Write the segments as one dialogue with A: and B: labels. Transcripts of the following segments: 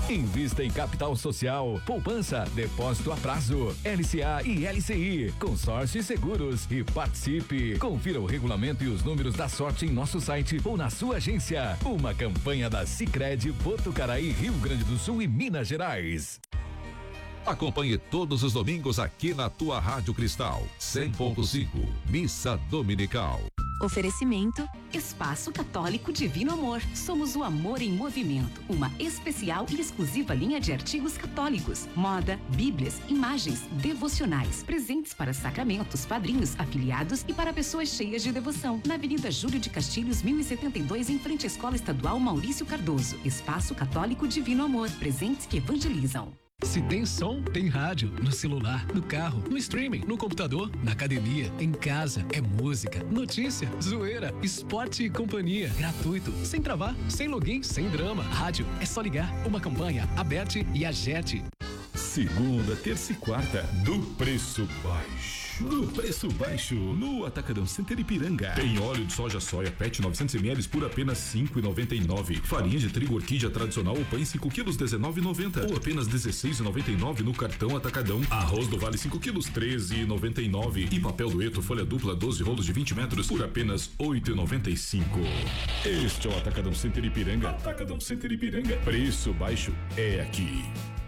A: Invista em capital social, poupança, depósito a prazo, LCA e LCI, consórcio e seguros e participe. Confira o regulamento e os números da sorte em nosso site ou na sua agência. Uma campanha da Sicredi Botucaraí, Rio Grande do Sul e Minas Gerais.
B: Acompanhe todos os domingos aqui na tua Rádio Cristal 100.5, Missa Dominical.
C: Oferecimento Espaço Católico Divino Amor. Somos o amor em movimento. Uma especial e exclusiva linha de artigos católicos, moda, bíblias, imagens, devocionais, presentes para sacramentos, padrinhos, afiliados e para pessoas cheias de devoção. Na Avenida Júlio de Castilhos, 1072, em frente à Escola Estadual Maurício Cardoso. Espaço Católico Divino Amor. Presentes que evangelizam.
D: Se tem som, tem rádio. No celular, no carro, no streaming, no computador, na academia, em casa. É música, notícia, zoeira, esporte e companhia. Gratuito, sem travar, sem login, sem drama. Rádio, é só ligar. Uma campanha, Aberte e Agete.
E: Segunda, terça e quarta, do preço baixo. Do preço baixo, no Atacadão Center Ipiranga. Tem óleo de soja PET 900ml por apenas R$5,99. Farinha de trigo orquídea tradicional ou pães 5 quilos R$19,90 ou apenas R$16,99 no cartão Atacadão. Arroz do Vale 5 quilos R$13,99 e papel dueto folha dupla 12 rolos de 20 metros por apenas R$8,95. Este é o Atacadão Center Ipiranga. Atacadão Center Ipiranga. Preço baixo é aqui.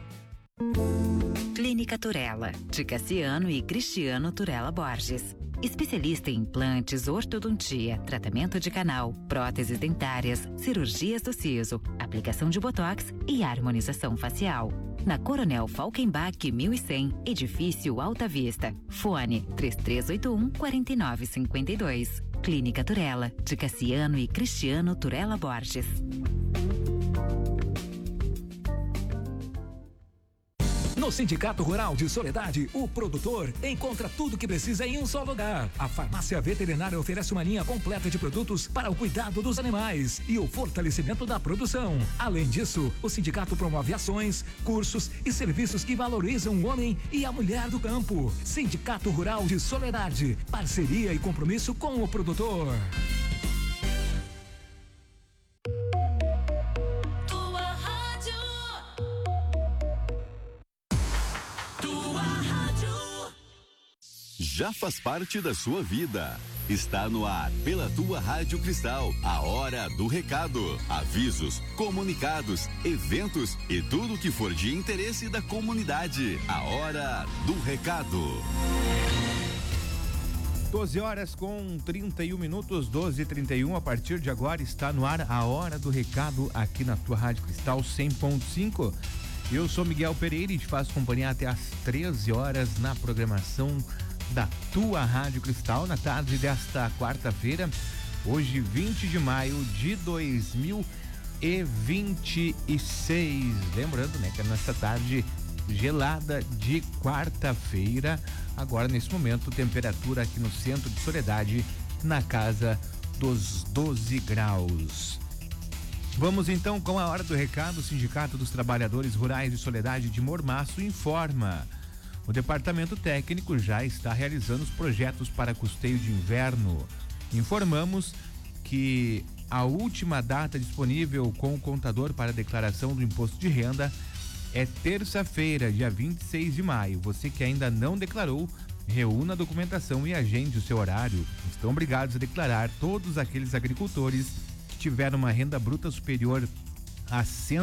F: Clínica Turella, de Cassiano e Cristiano Turella Borges. Especialista em implantes, ortodontia, tratamento de canal, próteses dentárias, cirurgias do siso, aplicação de botox e harmonização facial. Na Coronel Falkenbach 1100, edifício Alta Vista. Fone 3381-4952. Clínica Turella, de Cassiano e Cristiano Turella Borges.
A: No Sindicato Rural de Soledade, o produtor encontra tudo o que precisa em um só lugar. A farmácia veterinária oferece uma linha completa de produtos para o cuidado dos animais e o fortalecimento da produção. Além disso, o sindicato promove ações, cursos e serviços que valorizam o homem e a mulher do campo. Sindicato Rural de Soledade, parceria e compromisso com o produtor.
G: Já faz parte da sua vida. Está no ar, pela tua Rádio Cristal, a hora do recado. Avisos, comunicados, eventos e tudo que for de interesse da comunidade. A hora do recado.
H: 12h31, 12h31. A partir de agora está no ar a hora do recado aqui na tua Rádio Cristal 100.5. Eu sou Miguel Pereira e te faço companhia até às 13 horas na programação da tua Rádio Cristal, na tarde desta quarta-feira, hoje 20 de maio de 2026. Lembrando, né, que é nessa tarde gelada de quarta-feira, agora nesse momento, temperatura aqui no centro de Soledade na casa dos 12 graus. Vamos então com a hora do recado. O Sindicato dos Trabalhadores Rurais de Soledade de Mormaço informa: o departamento técnico já está realizando os projetos para custeio de inverno. Informamos que a última data disponível com o contador para declaração do imposto de renda é terça-feira, dia 26 de maio. Você que ainda não declarou, reúna a documentação e agende o seu horário. Estão obrigados a declarar todos aqueles agricultores que tiveram uma renda bruta superior a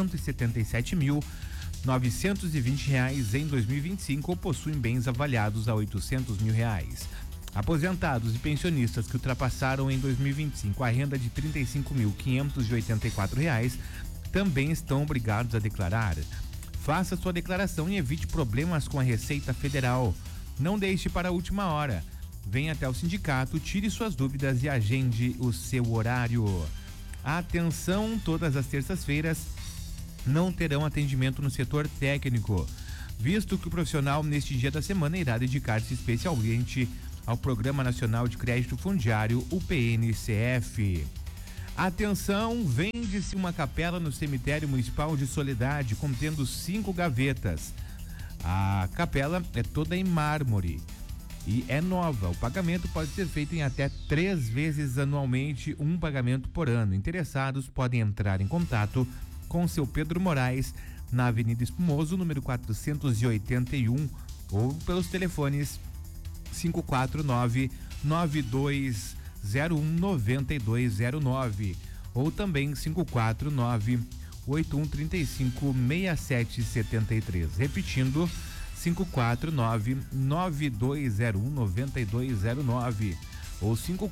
H: R$177.920 em 2025 ou possuem bens avaliados a R$800 mil. Aposentados e pensionistas que ultrapassaram em 2025 a renda de R$35.584 também estão obrigados a declarar. Faça sua declaração e evite problemas com a Receita Federal. Não deixe para a última hora. Venha até o sindicato, tire suas dúvidas e agende o seu horário. Atenção, todas as terças-feiras não terão atendimento no setor técnico, visto que o profissional neste dia da semana irá dedicar-se especialmente ao Programa Nacional de Crédito Fundiário, o PNCF. Atenção, vende-se uma capela no cemitério municipal de Soledade, contendo 5 gavetas. A capela é toda em mármore e é nova. O pagamento pode ser feito em até 3 vezes anualmente, um pagamento por ano. Interessados podem entrar em contato com seu Pedro Moraes na Avenida Espumoso, número 481, ou pelos telefones 549-9201-9209 ou também 549-8135-6773. Repetindo, 549-9201-9209 ou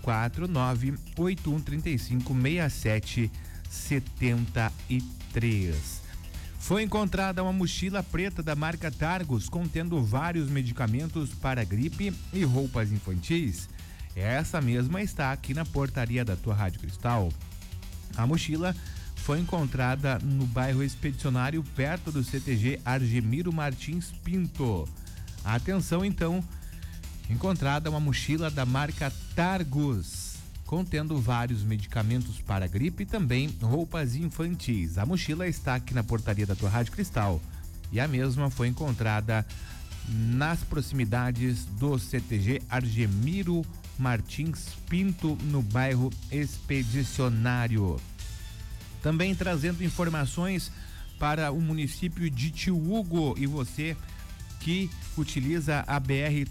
H: 549-8135-6773. Foi encontrada uma mochila preta da marca Targus contendo vários medicamentos para gripe e roupas infantis. Essa mesma está aqui na portaria da tua Rádio Cristal. A mochila foi encontrada no bairro Expedicionário, perto do CTG Argemiro Martins Pinto. Atenção então, encontrada uma mochila da marca Targus contendo vários medicamentos para gripe e também roupas infantis. A mochila está aqui na portaria da tua Rádio Cristal e a mesma foi encontrada nas proximidades do CTG Argemiro Martins Pinto, no bairro Expedicionário. Também trazendo informações para o município de Tiúgo, e você que utiliza a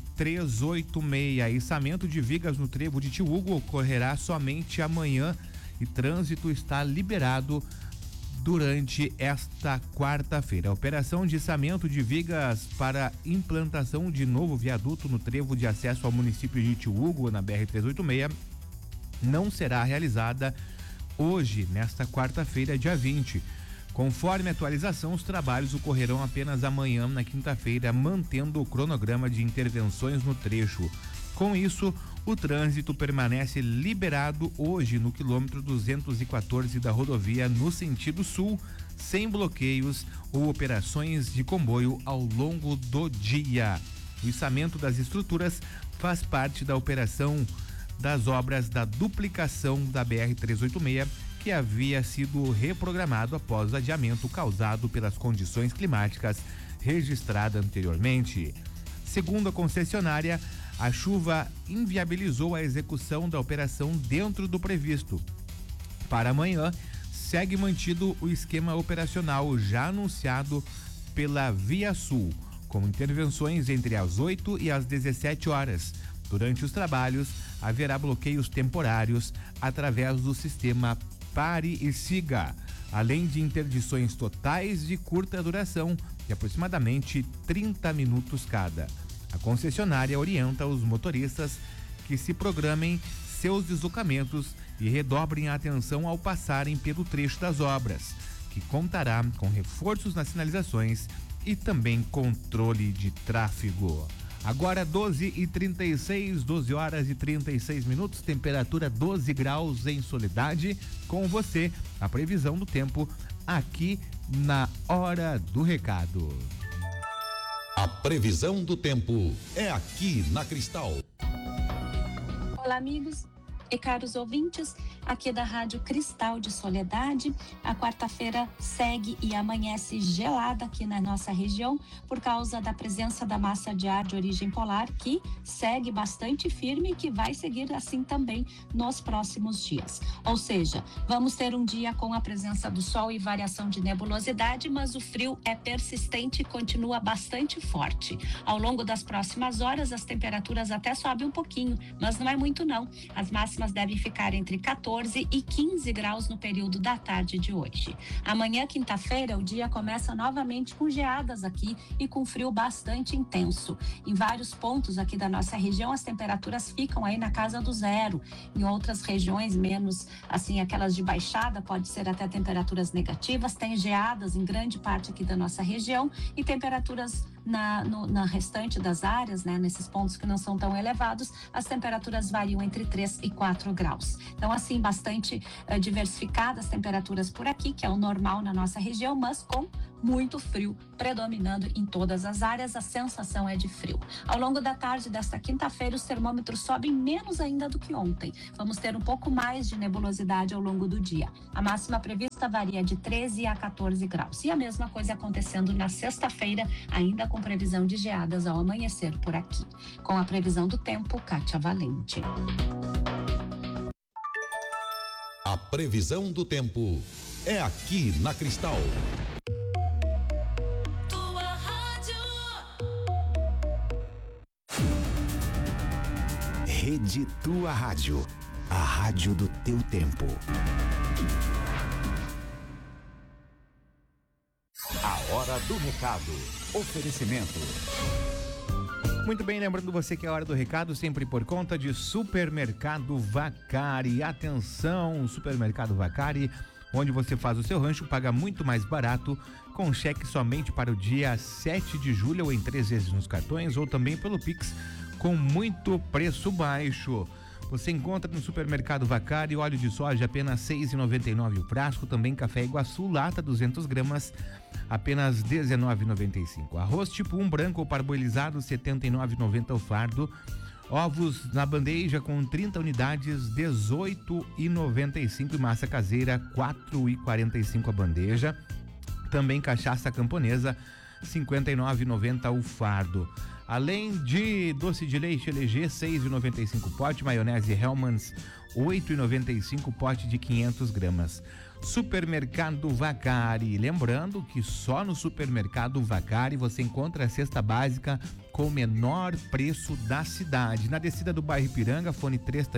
H: BR-386. Içamento de vigas no trevo de Tiúgo ocorrerá somente amanhã e trânsito está liberado durante esta quarta-feira. A operação de içamento de vigas para implantação de novo viaduto no trevo de acesso ao município de Tiúgo, na BR-386, não será realizada hoje, nesta quarta-feira, dia 20. Conforme a atualização, os trabalhos ocorrerão apenas amanhã, na quinta-feira, mantendo o cronograma de intervenções no trecho. Com isso, o trânsito permanece liberado hoje no quilômetro 214 da rodovia no sentido sul, sem bloqueios ou operações de comboio ao longo do dia. O içamento das estruturas faz parte da operação das obras da duplicação da BR-386, que havia sido reprogramado após o adiamento causado pelas condições climáticas registrada anteriormente. Segundo a concessionária, a chuva inviabilizou a execução da operação dentro do previsto. Para amanhã, segue mantido o esquema operacional já anunciado pela Via Sul, com intervenções entre as 8 e as 17 horas. Durante os trabalhos, haverá bloqueios temporários através do sistema Pare e Siga, além de interdições totais de curta duração, de aproximadamente 30 minutos cada. A concessionária orienta os motoristas que se programem seus deslocamentos e redobrem a atenção ao passarem pelo trecho das obras, que contará com reforços nas sinalizações e também controle de tráfego. Agora 12h36, 12 horas e 36 minutos, temperatura 12 graus em Soledade. Com você, a previsão do tempo aqui na Hora do Recado.
B: A previsão do tempo é aqui na Cristal.
I: Olá, amigos e caros ouvintes, aqui da Rádio Cristal de Soledade. A quarta-feira segue e amanhece gelada aqui na nossa região por causa da presença da massa de ar de origem polar, que segue bastante firme e que vai seguir assim também nos próximos dias. Ou seja, vamos ter um dia com a presença do sol e variação de nebulosidade, mas o frio é persistente e continua bastante forte. Ao longo das próximas horas, as temperaturas até sobem um pouquinho, mas não é muito não. As máximas devem ficar entre 14 e 15 graus no período da tarde de hoje. Amanhã, quinta-feira, o dia começa novamente com geadas aqui e com frio bastante intenso. Em vários pontos aqui da nossa região, as temperaturas ficam aí na casa do zero. Em outras regiões, menos assim, aquelas de baixada, pode ser até temperaturas negativas. Tem geadas em grande parte aqui da nossa região e temperaturas na restante das áreas, né, nesses pontos que não são tão elevados, as temperaturas variam entre 3 e 4 graus. Então, assim, bastante diversificadas as temperaturas por aqui, que é o normal na nossa região, mas com muito frio predominando em todas as áreas, a sensação é de frio. Ao longo da tarde desta quinta-feira, os termômetros sobem menos ainda do que ontem. Vamos ter um pouco mais de nebulosidade ao longo do dia. A máxima prevista varia de 13 a 14 graus. E a mesma coisa acontecendo na sexta-feira, ainda com previsão de geadas ao amanhecer por aqui. Com a previsão do tempo, Kátia Valente.
B: A previsão do tempo é aqui na Cristal.
J: Rede Tua Rádio. A rádio do teu tempo.
G: A hora do recado. Oferecimento.
H: Muito bem, lembrando você que é a hora do recado sempre por conta de Supermercado Vacari. Atenção, Supermercado Vacari, onde você faz o seu rancho, paga muito mais barato, com cheque somente para o dia 7 de julho ou em 3 vezes nos cartões ou também pelo Pix com muito preço baixo. Você encontra no Supermercado Vacari óleo de soja apenas R$ 6,99 o frasco, também café Iguaçu lata 200 gramas apenas R$ 19,95. Arroz tipo 1 branco ou parboilizado R$ 79,90 o fardo. Ovos na bandeja com 30 unidades R$ 18,95 e massa caseira R$ 4,45 a bandeja. Também cachaça camponesa R$ 59,90 o fardo. Além de doce de leite LG, R$ 6,95 pote, maionese Hellmann's, R$ 8,95 pote de 500 gramas. Supermercado Vacari. Lembrando que só no Supermercado Vacari você encontra a cesta básica com o menor preço da cidade. Na descida do bairro Ipiranga, fone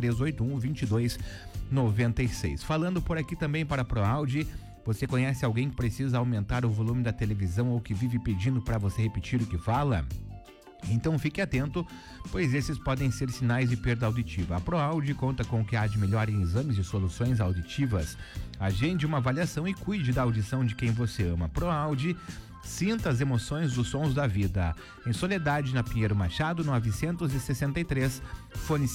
H: 3381-2296. Falando por aqui também para a ProAudio. Você conhece alguém que precisa aumentar o volume da televisão ou que vive pedindo para você repetir o que fala? Então fique atento, pois esses podem ser sinais de perda auditiva. A ProAudio conta com o que há de melhor em exames e soluções auditivas. Agende uma avaliação e cuide da audição de quem você ama. ProAudio, sinta as emoções dos sons da vida. Em Soledade, na Pinheiro Machado, 963, fone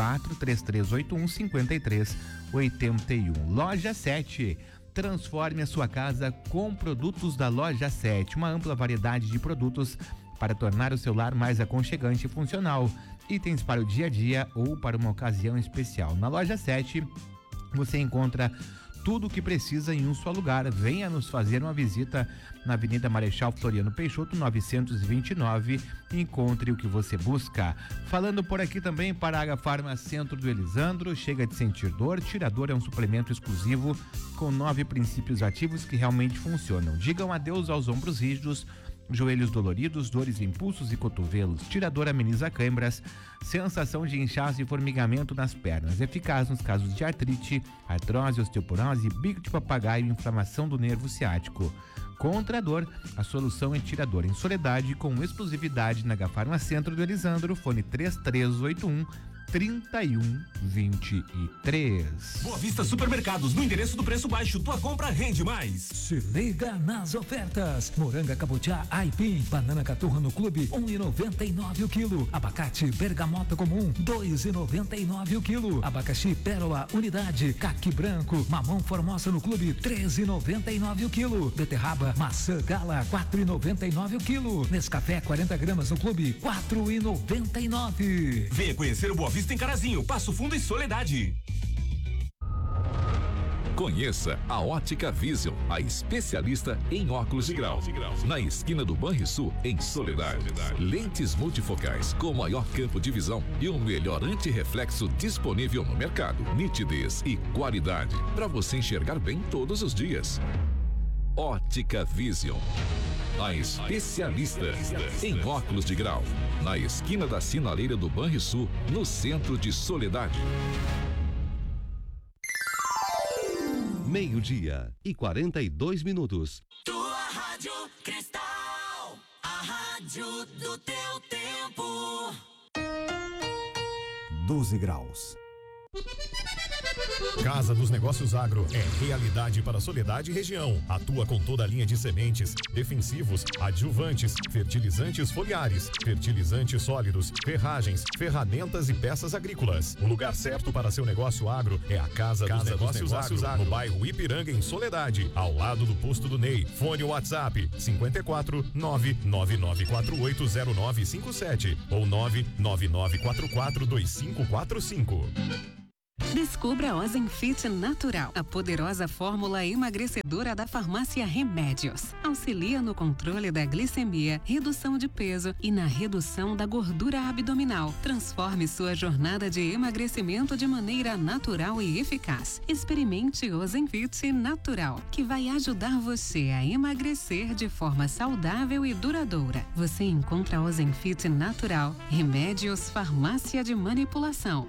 H: 54-3381-5381. Loja 7. Transforme a sua casa com produtos da Loja 7. Uma ampla variedade de produtos para tornar o seu lar mais aconchegante e funcional. Itens para o dia a dia ou para uma ocasião especial. Na Loja 7, você encontra tudo o que precisa em um só lugar. Venha nos fazer uma visita na Avenida Marechal Floriano Peixoto, 929. Encontre o que você busca. Falando por aqui também para a Agafarma Centro do Elisandro. Chega de sentir dor. Tirador é um suplemento exclusivo com 9 princípios ativos que realmente funcionam. Digam adeus aos ombros rígidos, joelhos doloridos, dores, impulsos e cotovelos. Tirador ameniza câimbras, sensação de inchaço e formigamento nas pernas. Eficaz nos casos de artrite, artrose, osteoporose, bico de papagaio e inflamação do nervo ciático. Contra a dor, a solução é Tirador em Soledade, com exclusividade na Agafarma Centro do Elisandro, fone 3381-3123.
K: Boa Vista Supermercados, no endereço do preço baixo, tua compra rende mais.
A: Se liga nas ofertas. Moranga cabotiá aipim, banana caturra no clube, 1,99 o quilo. Abacate bergamota comum, 2,99 o quilo. Abacaxi pérola unidade, caqui branco, mamão formosa no clube, 13,99 o quilo. Beterraba maçã gala, 4,99 o quilo. Nescafé 40 gramas no clube, 4,99.
K: Venha conhecer o Boa Vista em Carazinho, Passo Fundo e Soledade.
B: Conheça a Ótica Vision, a especialista em óculos de grau. Na esquina do Banrisul, em Soledade. Lentes multifocais com maior campo de visão e o melhor antirreflexo disponível no mercado. Nitidez e qualidade para você enxergar bem todos os dias. Ótica Vision, a especialista em óculos de grau. Na esquina da sinaleira do Banrisul, no centro de Soledade.
L: 12:42.
M: Tua Rádio Cristal, a rádio do teu tempo.
J: 12 graus.
E: Casa dos Negócios Agro é realidade para Soledade e região. Atua com toda a linha de sementes, defensivos, adjuvantes, fertilizantes foliares, fertilizantes sólidos, ferragens, ferramentas e peças agrícolas. O lugar certo para seu negócio agro é a Casa dos Negócios Agro, no bairro Ipiranga, em Soledade, ao lado do posto do Ney. Fone WhatsApp 54 999480957 ou 999442545.
L: Descubra a Ozempic Natural, a poderosa fórmula emagrecedora da farmácia Remédios. Auxilia no controle da glicemia, redução de peso e na redução da gordura abdominal. Transforme sua jornada de emagrecimento de maneira natural e eficaz. Experimente Ozempic Natural, que vai ajudar você a emagrecer de forma saudável e duradoura. Você encontra Ozempic Natural, Remédios Farmácia de Manipulação.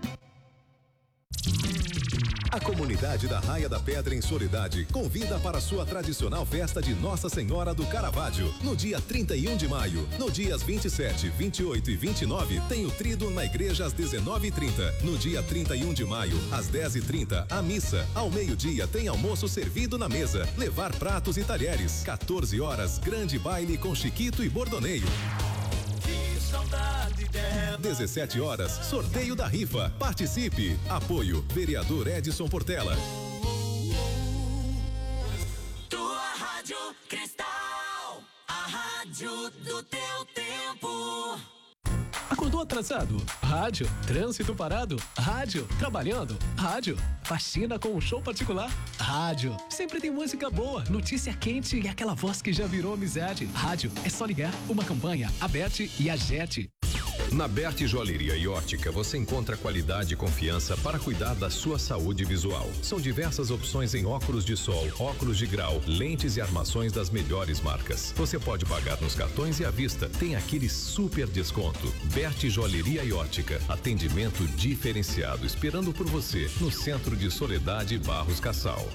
N: A comunidade da Raia da Pedra em Soledade convida para a sua tradicional festa de Nossa Senhora do Caravaggio, no dia 31 de maio. No dias 27, 28 e 29, tem o tríduo na igreja às 19h30. No dia 31 de maio, às 10h30, a missa. Ao meio-dia, tem almoço servido na mesa. Levar pratos e talheres. 14 horas, grande baile com Chiquito e Bordoneio. 17 horas, sorteio da rifa. Participe. Apoio, vereador Edson Portela.
M: Tua Rádio Cristal, a rádio do teu tempo.
D: Acordou atrasado? Rádio. Trânsito parado? Rádio. Trabalhando? Rádio. Faxina com um show particular? Rádio. Sempre tem música boa, notícia quente e aquela voz que já virou amizade. Rádio. É só ligar. Uma campanha, a Bert e a Jet.
O: Na Bert Joalheria e Ótica você encontra qualidade e confiança para cuidar da sua saúde visual. São diversas opções em óculos de sol, óculos de grau, lentes e armações das melhores marcas. Você pode pagar nos cartões e à vista. Tem aquele super desconto. Bert Joalheria e Ótica. Atendimento diferenciado esperando por você no centro de Soledade Barros Cassal.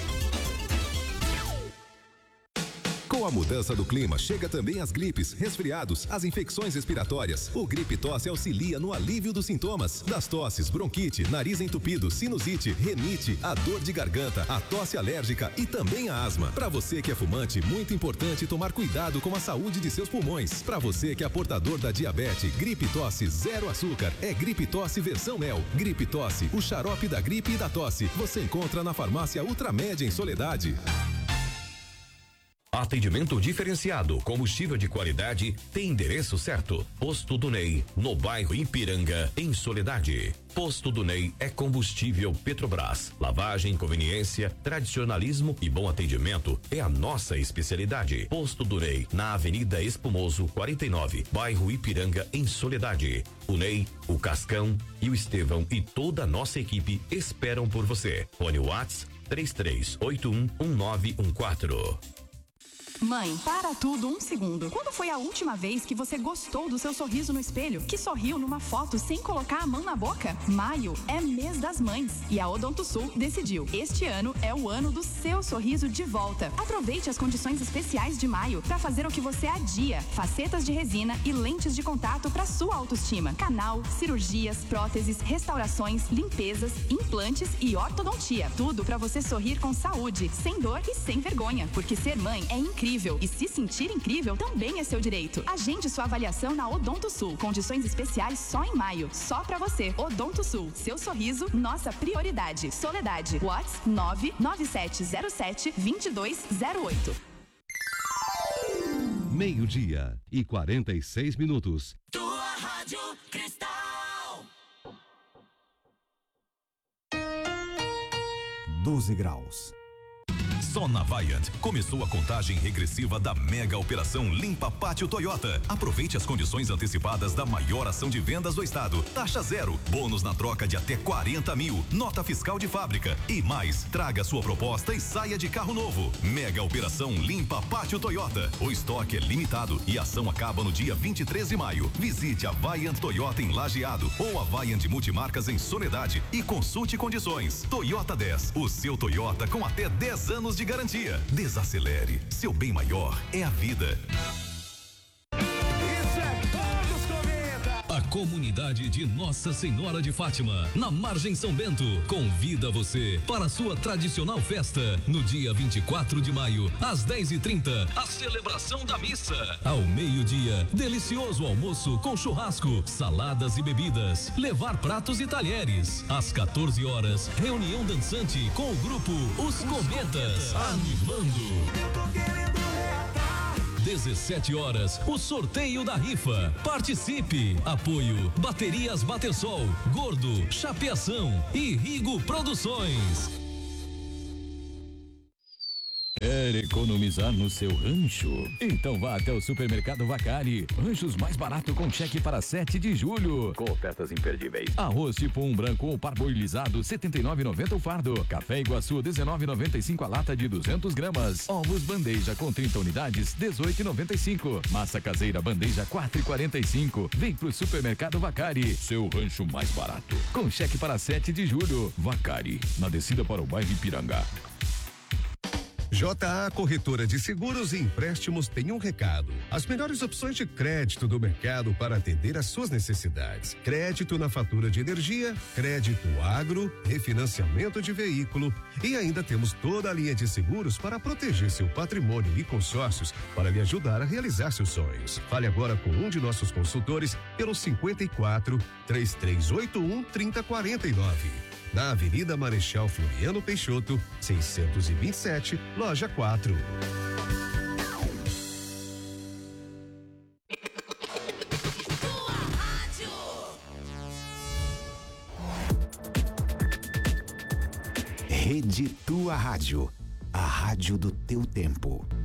N: Com a mudança do clima, chega também as gripes, resfriados, as infecções respiratórias. O Gripe Tosse auxilia no alívio dos sintomas das tosses, bronquite, nariz entupido, sinusite, renite, a dor de garganta, a tosse alérgica e também a asma. Para você que é fumante, muito importante tomar cuidado com a saúde de seus pulmões. Para você que é portador da diabetes, Gripe Tosse zero açúcar. É Gripe Tosse versão mel. Gripe Tosse, o xarope da gripe e da tosse. Você encontra na farmácia Ultramed em Soledade.
P: Atendimento diferenciado, combustível de qualidade, tem endereço certo. Posto do Ney, no bairro Ipiranga, em Soledade. Posto do Ney é combustível Petrobras. Lavagem, conveniência, tradicionalismo e bom atendimento é a nossa especialidade. Posto do Ney, na Avenida Espumoso 49, bairro Ipiranga, em Soledade. O Ney, o Cascão e o Estevão e toda a nossa equipe esperam por você. Fone Whats 33811914.
Q: Mãe, para tudo um segundo. Quando foi a última vez que você gostou do seu sorriso no espelho? Que sorriu numa foto sem colocar a mão na boca? Maio é mês das mães e a Odontosul decidiu. Este ano é o ano do seu sorriso de volta. Aproveite as condições especiais de maio para fazer o que você adia. Facetas de resina e lentes de contato para sua autoestima. Canal, cirurgias, próteses, restaurações, limpezas, implantes e ortodontia. Tudo para você sorrir com saúde, sem dor e sem vergonha. Porque ser mãe é incrível. E se sentir incrível também é seu direito. Agende sua avaliação na Odontosul. Condições especiais só em maio. Só pra você. Odontosul. Seu sorriso, nossa prioridade. Soledade. Whats 99707-2208.
R: 12:46.
M: Tua Rádio Cristal.
J: 12 graus.
S: Só na Vaillant começou a contagem regressiva da mega operação Limpa Pátio Toyota. Aproveite as condições antecipadas da maior ação de vendas do estado. Taxa zero, bônus na troca de até 40 mil, nota fiscal de fábrica e mais. Traga sua proposta e saia de carro novo. Mega operação Limpa Pátio Toyota. O estoque é limitado e a ação acaba no dia 23 de maio. Visite a Vaillant Toyota em Lajeado ou a Vaillant Multimarcas em Soledade e consulte condições. Toyota 10, o seu Toyota com até 10 anos de garantia. Desacelere. Seu bem maior é a vida.
P: A comunidade de Nossa Senhora de Fátima, na Margem São Bento, convida você para a sua tradicional festa no dia 24 de maio, às 10h30, a celebração da missa. Ao meio-dia, delicioso almoço com churrasco, saladas e bebidas, levar pratos e talheres. Às 14 horas, reunião dançante com o grupo Os Cometas, animando.
R: 17 horas, o sorteio da rifa. Participe. Apoio Baterias Batersol, Gordo, Chapeação e Rigo Produções.
T: Quer economizar no seu rancho? Então vá até o Supermercado Vacari. Ranchos mais barato com cheque para 7 de julho. Com ofertas imperdíveis. Arroz tipo 1 branco ou parboilizado, R$ 79,90 o fardo. Café Iguaçu, R$ 19,95 a lata de 200 gramas. Ovos bandeja com 30 unidades, R$ 18,95. Massa caseira bandeja, R$ 4,45. Vem pro Supermercado Vacari. Seu rancho mais barato. Com cheque para 7 de julho. Vacari, na descida para o bairro Ipiranga.
U: JA Corretora de Seguros e Empréstimos tem um recado. As melhores opções de crédito do mercado para atender às suas necessidades. Crédito na fatura de energia, crédito agro, refinanciamento de veículo e ainda temos toda a linha de seguros para proteger seu patrimônio e consórcios para lhe ajudar a realizar seus sonhos. Fale agora com um de nossos consultores pelo 54 3381 3049. Na Avenida Marechal Floriano Peixoto, 627, Loja 4.
J: Rede Tua Rádio, a rádio do teu tempo.